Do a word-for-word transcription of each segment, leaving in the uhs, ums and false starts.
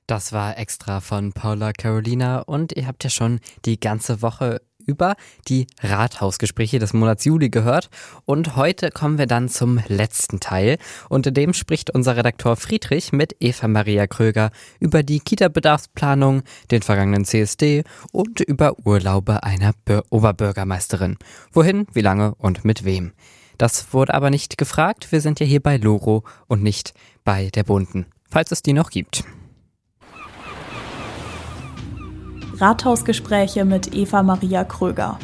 Das war extra von Paula Carolina und ihr habt ja schon die ganze Woche über die Rathausgespräche des Monats Juli gehört und heute kommen wir dann zum letzten Teil und in dem spricht unser Redakteur Friedrich mit Eva Maria Kröger über die Kita-Bedarfsplanung, den vergangenen C S D und über Urlaube einer Bür- Oberbürgermeisterin. Wohin, wie lange und mit wem? Das wurde aber nicht gefragt, wir sind ja hier bei Loro und nicht bei der Bunten, falls es die noch gibt. Rathausgespräche mit Eva Maria Kröger.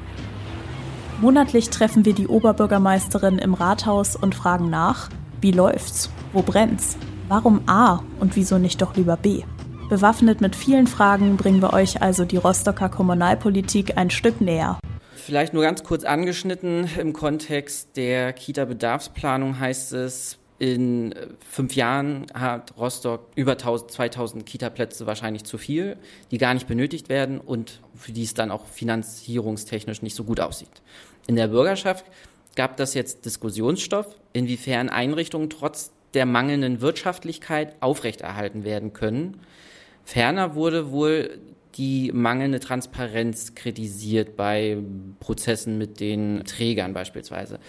Monatlich treffen wir die Oberbürgermeisterin im Rathaus und fragen nach, wie läuft's, wo brennt's, warum A und wieso nicht doch lieber B. Bewaffnet mit vielen Fragen bringen wir euch also die Rostocker Kommunalpolitik ein Stück näher. Vielleicht nur ganz kurz angeschnitten im Kontext der Kita-Bedarfsplanung heißt es, in fünf Jahren hat Rostock über zweitausend Kita-Plätze wahrscheinlich zu viel, die gar nicht benötigt werden und für die es dann auch finanzierungstechnisch nicht so gut aussieht. In der Bürgerschaft gab das jetzt Diskussionsstoff, inwiefern Einrichtungen trotz der mangelnden Wirtschaftlichkeit aufrechterhalten werden können. Ferner wurde wohl die mangelnde Transparenz kritisiert bei Prozessen mit den Trägern beispielsweise.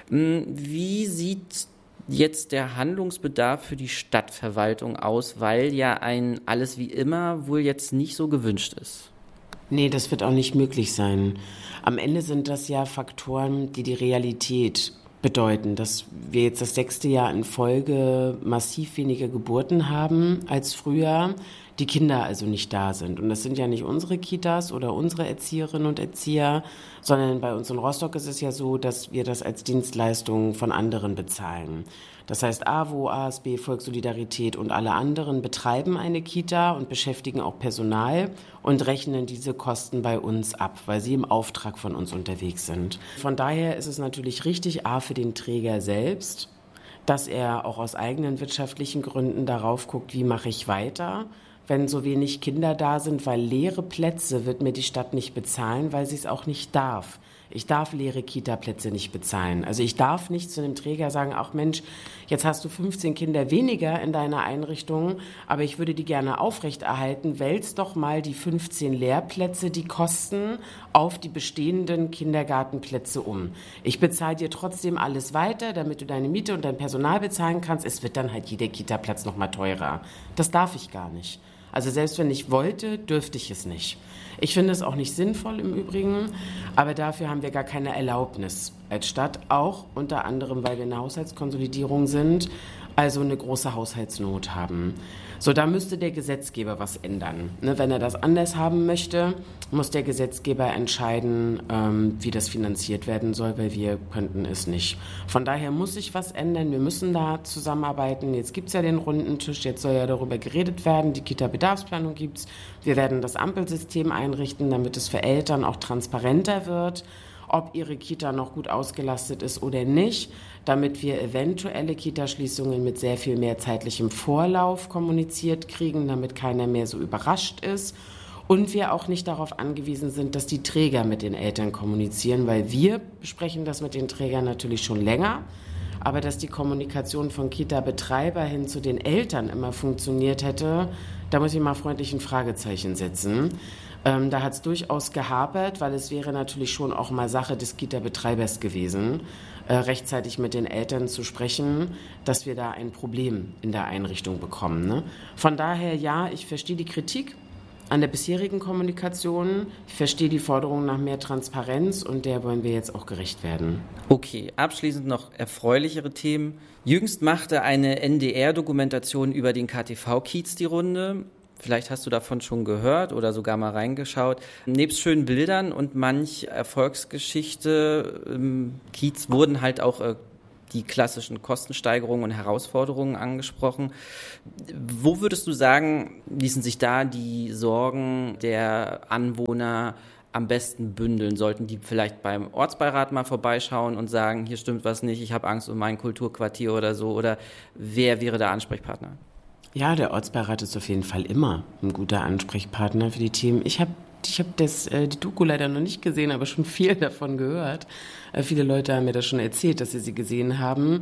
Wie sieht jetzt der Handlungsbedarf für die Stadtverwaltung aus, weil ja ein alles wie immer wohl jetzt nicht so gewünscht ist? Nee, das wird auch nicht möglich sein. Am Ende sind das ja Faktoren, die die Realität bedeuten, dass wir jetzt das sechste Jahr in Folge massiv weniger Geburten haben als früher, die Kinder also nicht da sind. Und das sind ja nicht unsere Kitas oder unsere Erzieherinnen und Erzieher, sondern bei uns in Rostock ist es ja so, dass wir das als Dienstleistung von anderen bezahlen. Das heißt, A W O, A S B, Volkssolidarität und alle anderen betreiben eine Kita und beschäftigen auch Personal und rechnen diese Kosten bei uns ab, weil sie im Auftrag von uns unterwegs sind. Von daher ist es natürlich richtig, A, für den Träger selbst, dass er auch aus eigenen wirtschaftlichen Gründen darauf guckt, wie mache ich weiter, wenn so wenig Kinder da sind, weil leere Plätze wird mir die Stadt nicht bezahlen, weil sie es auch nicht darf. Ich darf leere Kita-Plätze nicht bezahlen. Also ich darf nicht zu einem Träger sagen, ach Mensch, jetzt hast du fünfzehn Kinder weniger in deiner Einrichtung, aber ich würde die gerne aufrechterhalten. Wälz doch mal die fünfzehn Lehrplätze, die kosten, auf die bestehenden Kindergartenplätze um. Ich bezahle dir trotzdem alles weiter, damit du deine Miete und dein Personal bezahlen kannst. Es wird dann halt jeder Kita-Platz noch mal teurer. Das darf ich gar nicht. Also selbst wenn ich wollte, dürfte ich es nicht. Ich finde es auch nicht sinnvoll im Übrigen, aber dafür haben wir gar keine Erlaubnis als Stadt, auch unter anderem, weil wir eine Haushaltskonsolidierung sind, also eine große Haushaltsnot haben. So, da müsste der Gesetzgeber was ändern. Ne, wenn er das anders haben möchte, muss der Gesetzgeber entscheiden, ähm, wie das finanziert werden soll, weil wir könnten es nicht. Von daher muss sich was ändern. Wir müssen da zusammenarbeiten. Jetzt gibt es ja den runden Tisch, jetzt soll ja darüber geredet werden. Die Kita-Bedarfsplanung gibt es. Wir werden das Ampelsystem einrichten, damit es für Eltern auch transparenter wird, ob ihre Kita noch gut ausgelastet ist oder nicht, damit wir eventuelle Kitaschließungen mit sehr viel mehr zeitlichem Vorlauf kommuniziert kriegen, damit keiner mehr so überrascht ist und wir auch nicht darauf angewiesen sind, dass die Träger mit den Eltern kommunizieren, weil wir besprechen das mit den Trägern natürlich schon länger, aber dass die Kommunikation von Kita-Betreiber hin zu den Eltern immer funktioniert hätte, da muss ich mal freundlich ein Fragezeichen setzen. Ähm, da hat es durchaus gehapert, weil es wäre natürlich schon auch mal Sache des Kita-Betreibers gewesen, äh, rechtzeitig mit den Eltern zu sprechen, dass wir da ein Problem in der Einrichtung bekommen. Ne? Von daher, ja, ich verstehe die Kritik an der bisherigen Kommunikation, ich verstehe die Forderung nach mehr Transparenz und der wollen wir jetzt auch gerecht werden. Okay, abschließend noch erfreulichere Themen. Jüngst machte eine N D R-Dokumentation über den K T V-Kiez die Runde. Vielleicht hast du davon schon gehört oder sogar mal reingeschaut. Nebst schönen Bildern und manch Erfolgsgeschichte im Kiez wurden halt auch äh, die klassischen Kostensteigerungen und Herausforderungen angesprochen. Wo würdest du sagen, ließen sich da die Sorgen der Anwohner am besten bündeln? Sollten die vielleicht beim Ortsbeirat mal vorbeischauen und sagen, hier stimmt was nicht, ich habe Angst um mein Kulturquartier oder so? Oder wer wäre der Ansprechpartner? Ja, der Ortsbeirat ist auf jeden Fall immer ein guter Ansprechpartner für die Themen. Ich habe ich hab das äh, die Doku leider noch nicht gesehen, aber schon viel davon gehört. Äh, viele Leute haben mir das schon erzählt, dass sie sie gesehen haben.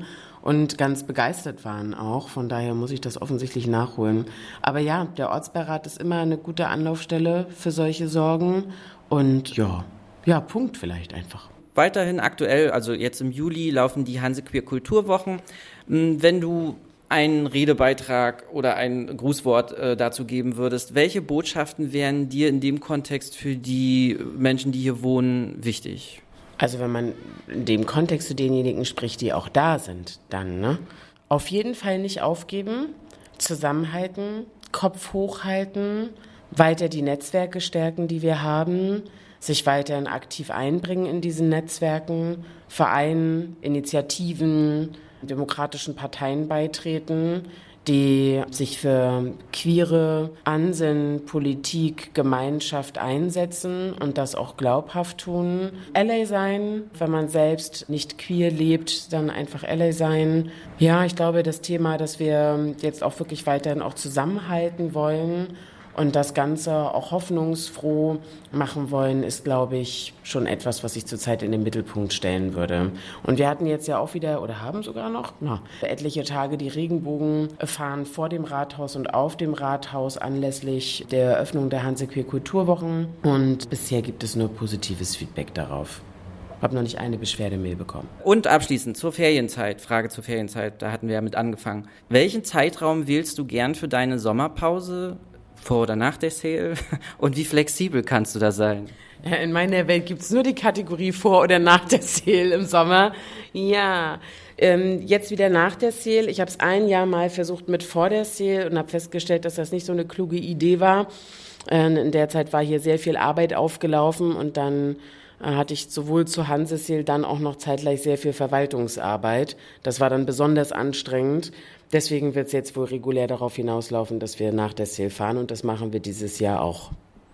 und ganz begeistert waren auch. Von daher muss ich das offensichtlich nachholen. Aber ja, der Ortsbeirat ist immer eine gute Anlaufstelle für solche Sorgen. Und ja, ja, Punkt vielleicht einfach. Weiterhin aktuell, also jetzt im Juli, laufen die Hansequeer Kulturwochen. Wenn du einen Redebeitrag oder ein Grußwort äh, dazu geben würdest, welche Botschaften wären dir in dem Kontext für die Menschen, die hier wohnen, wichtig? Also wenn man in dem Kontext zu denjenigen spricht, die auch da sind, dann, ne? Auf jeden Fall nicht aufgeben, zusammenhalten, Kopf hochhalten, weiter die Netzwerke stärken, die wir haben, sich weiterhin aktiv einbringen in diesen Netzwerken, Vereinen, Initiativen, demokratischen Parteien beitreten, die sich für queere Ansinnen, Politik, Gemeinschaft einsetzen und das auch glaubhaft tun. Ally sein, wenn man selbst nicht queer lebt, dann einfach Ally sein. Ja, ich glaube, das Thema, dass wir jetzt auch wirklich weiterhin auch zusammenhalten wollen und das Ganze auch hoffnungsfroh machen wollen, ist, glaube ich, schon etwas, was ich zurzeit in den Mittelpunkt stellen würde. Und wir hatten jetzt ja auch wieder, oder haben sogar noch, na, etliche Tage die Regenbogenfahnen vor dem Rathaus und auf dem Rathaus anlässlich der Eröffnung der Hansequeer Kulturwochen. Und bisher gibt es nur positives Feedback darauf. Ich habe noch nicht eine Beschwerdemail bekommen. Und abschließend zur Ferienzeit, Frage zur Ferienzeit, da hatten wir ja mit angefangen. Welchen Zeitraum wählst du gern für deine Sommerpause? Vor oder nach der Sale? Und wie flexibel kannst du da sein? Ja, in meiner Welt gibt es nur die Kategorie vor oder nach der Sale im Sommer. Ja, ähm, jetzt wieder nach der Sale. Ich habe es ein Jahr mal versucht mit vor der Sale und habe festgestellt, dass das nicht so eine kluge Idee war. Äh, in der Zeit war hier sehr viel Arbeit aufgelaufen und dann äh, hatte ich sowohl zu Hanse-Sale dann auch noch zeitgleich sehr viel Verwaltungsarbeit. Das war dann besonders anstrengend. Deswegen wird es jetzt wohl regulär darauf hinauslaufen, dass wir nach der Sale fahren und das machen wir dieses Jahr auch.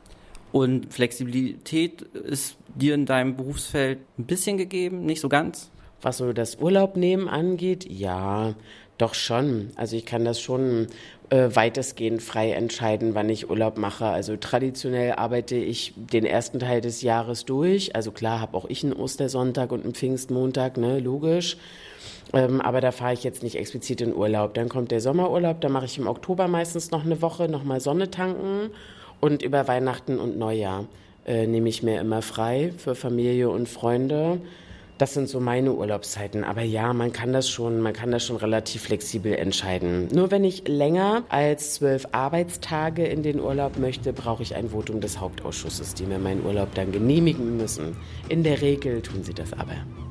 Und Flexibilität ist dir in deinem Berufsfeld ein bisschen gegeben, nicht so ganz? Was so das Urlaubnehmen angeht, ja, doch schon. Also ich kann das schon äh, weitestgehend frei entscheiden, wann ich Urlaub mache. Also traditionell arbeite ich den ersten Teil des Jahres durch. Also klar habe auch ich einen Ostersonntag und einen Pfingstmontag, ne, logisch. Ähm, aber da fahre ich jetzt nicht explizit in Urlaub. Dann kommt der Sommerurlaub, da mache ich im Oktober meistens noch eine Woche, nochmal Sonne tanken. Und über Weihnachten und Neujahr äh, nehme ich mir immer frei für Familie und Freunde. Das sind so meine Urlaubszeiten. Aber ja, man kann das schon, man kann das schon relativ flexibel entscheiden. Nur wenn ich länger als zwölf Arbeitstage in den Urlaub möchte, brauche ich ein Votum des Hauptausschusses, die mir meinen Urlaub dann genehmigen müssen. In der Regel tun sie das aber.